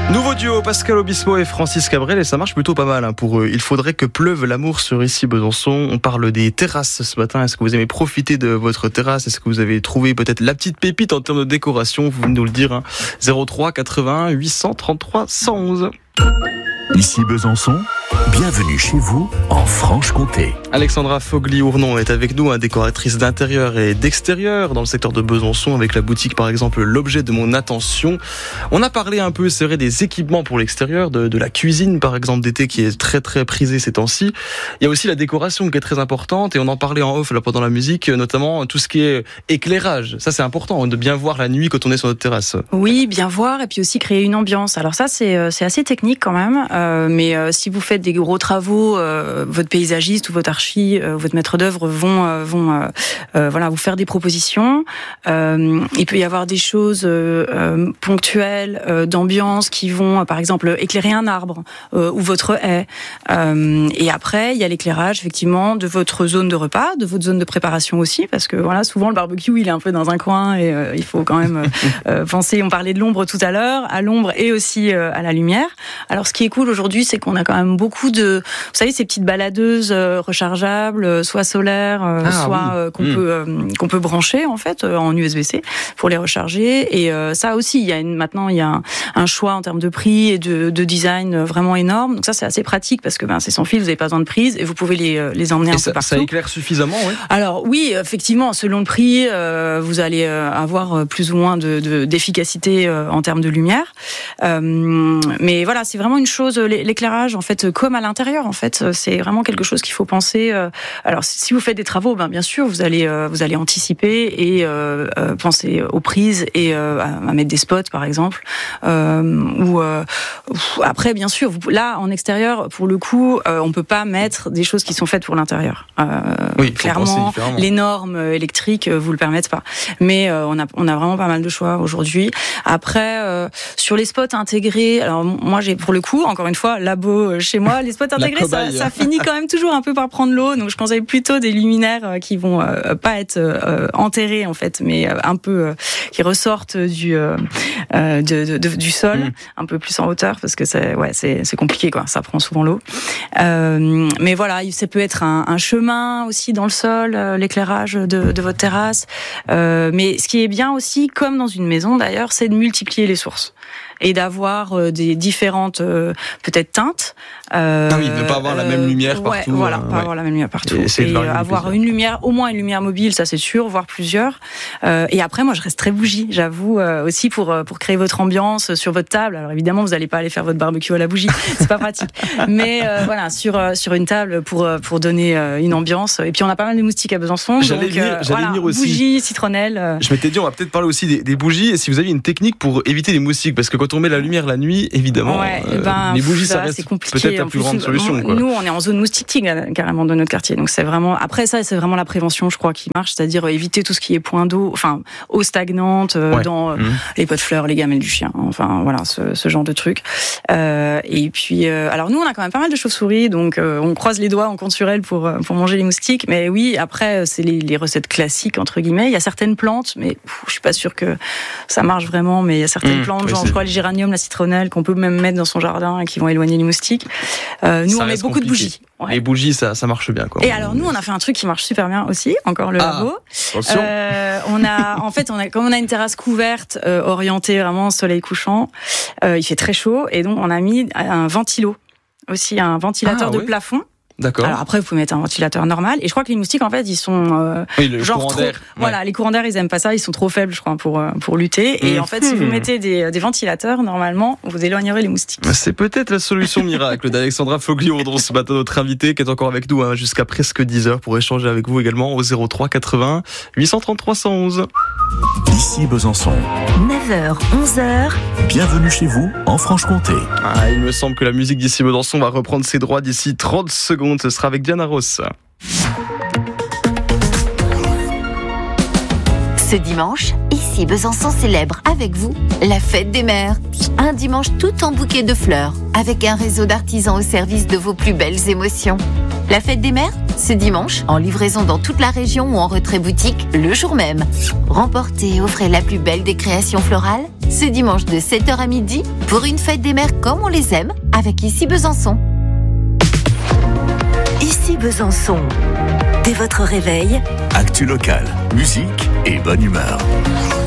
Nouveau duo, Pascal Obispo et Francis Cabrel, et ça marche plutôt pas mal pour eux. Il faudrait que pleuve l'amour sur Ici Besançon. On parle des terrasses ce matin. Est-ce que vous aimez profiter de votre terrasse? Est-ce que vous avez trouvé peut-être la petite pépite en termes de décoration? Vous venez nous le dire. 03 81 833 111. Ici Besançon, bienvenue chez vous en Franche-Comté. Alexandra Fogli-Ournon est avec nous, décoratrice d'intérieur et d'extérieur dans le secteur de Besançon, avec la boutique par exemple L'Objet de mon attention. On a parlé un peu, c'est vrai, des équipements pour l'extérieur, de la cuisine par exemple d'été qui est très très prisée ces temps-ci. Il y a aussi la décoration qui est très importante, et on en parlait en off là pendant la musique, notamment tout ce qui est éclairage. Ça c'est important, de bien voir la nuit quand on est sur notre terrasse. Oui, bien voir, et puis aussi créer une ambiance. Alors ça c'est assez technique quand même, mais si vous faites des gros travaux, votre paysagiste ou votre votre maître d'œuvre vont vous faire des propositions. Il peut y avoir des choses ponctuelles d'ambiance qui vont, par exemple, éclairer un arbre ou votre haie. Et après, il y a l'éclairage effectivement de votre zone de repas, de votre zone de préparation aussi, parce que voilà, souvent le barbecue il est un peu dans un coin et il faut quand même penser. On parlait de l'ombre tout à l'heure, à l'ombre et aussi à la lumière. Alors, ce qui est cool aujourd'hui, c'est qu'on a quand même beaucoup de, vous savez, ces petites baladeuses rechargeables, soit solaires, qu'on peut brancher en fait en USB-C pour les recharger. Et ça aussi, maintenant il y a un choix en termes de prix et de design vraiment énorme. Donc ça, c'est assez pratique parce que c'est sans fil, vous n'avez pas besoin de prise et vous pouvez les emmener un peu partout. Ça éclaire suffisamment, oui. Alors oui, effectivement, selon le prix, vous allez avoir plus ou moins d'efficacité en termes de lumière. Mais voilà, c'est vraiment une chose, l'éclairage en fait, comme à l'intérieur en fait, c'est vraiment quelque chose qu'il faut penser. Alors si vous faites des travaux, bien sûr, vous allez anticiper et penser aux prises et à mettre des spots par exemple. Après, bien sûr, là en extérieur, pour le coup, on peut pas mettre des choses qui sont faites pour l'intérieur. Oui, clairement, les normes électriques vous le permettent pas. Mais on a vraiment pas mal de choix aujourd'hui. Après, sur les spots intégrés, alors moi j'ai pour le coup, encore une fois, labo chez moi, les spots intégrés, ça finit quand même toujours un peu par prendre l'eau. Donc je conseille plutôt des luminaires qui vont pas être enterrés en fait, mais un peu qui ressortent du sol, un peu plus en hauteur, parce que c'est compliqué quoi. Ça prend souvent l'eau. Mais voilà, ça peut être un chemin aussi dans le sol, l'éclairage de votre terrasse. Mais ce qui est bien aussi, comme dans une maison d'ailleurs, c'est de multiplier les sources et d'avoir des différentes peut-être teintes. Ne pas avoir la même lumière partout. Pas avoir la même lumière partout. Et avoir une lumière, au moins une lumière mobile, ça c'est sûr, voire plusieurs. Et après, moi je reste très bougie, j'avoue, aussi pour créer votre ambiance sur votre table. Alors évidemment, vous n'allez pas aller faire votre barbecue à la bougie, c'est pas pratique. Mais voilà, sur une table pour donner une ambiance. Et puis on a pas mal de moustiques à Besançon. J'allais venir aussi. Bougies, citronnelle. Je m'étais dit, on va peut-être parler aussi des bougies. Et si vous avez une technique pour éviter les moustiques, parce que quand on met la lumière la nuit, évidemment, les bougies, ça reste peut-être la plus grande solution. Quoi. Nous, on est en zone moustique carrément de notre quartier, donc c'est vraiment. Après ça, c'est vraiment la prévention, je crois, qui marche, c'est-à-dire éviter tout ce qui est point d'eau, enfin eau stagnante dans les pots de fleurs, les gamelles du chien, enfin voilà, ce genre de trucs. Et puis, alors nous, on a quand même pas mal de chauves-souris, donc on croise les doigts, on compte sur elles pour manger les moustiques. Mais oui, après, c'est les recettes classiques entre guillemets. Il y a certaines plantes, mais je suis pas sûre que ça marche vraiment. Mais il y a certaines plantes, genre je crois le géranium, la citronnelle, qu'on peut même mettre dans son jardin et qui vont éloigner les moustiques. Nous, on met beaucoup de bougies. Les bougies, ça marche bien, quoi. Et alors nous, on a fait un truc qui marche super bien aussi, encore le labo. Attention. Comme on a une terrasse couverte, orientée vraiment soleil couchant, il fait très chaud, et donc on a mis un ventilo, aussi un ventilateur de plafond. D'accord. Alors après, vous pouvez mettre un ventilateur normal. Et je crois que les moustiques, en fait, ils sont courant d'air. Voilà, les courants d'air, ils aiment pas ça. Ils sont trop faibles, je crois, pour lutter. Et en fait, si vous mettez des ventilateurs, normalement, vous éloignerez les moustiques. C'est peut-être la solution miracle d'Alexandra Fogli-Ournon, ce matin, notre invitée, qui est encore avec nous jusqu'à presque 10h pour échanger avec vous également au 03 80 833 111. Ici Besançon. 9h, 11h. Bienvenue chez vous en Franche-Comté. Il me semble que la musique d'Ici Besançon va reprendre ses droits d'ici 30 secondes. Ce sera avec Diana Ross. Ce dimanche, Ici Besançon célèbre avec vous la fête des mères. Un dimanche tout en bouquet de fleurs, avec un réseau d'artisans au service de vos plus belles émotions. La fête des mères, ce dimanche, en livraison dans toute la région ou en retrait boutique le jour même. Remportez et offrez la plus belle des créations florales ce dimanche de 7h à midi pour une fête des mères comme on les aime avec Ici Besançon. Ici Besançon. Dès votre réveil, Actu locale, musique et bonne humeur.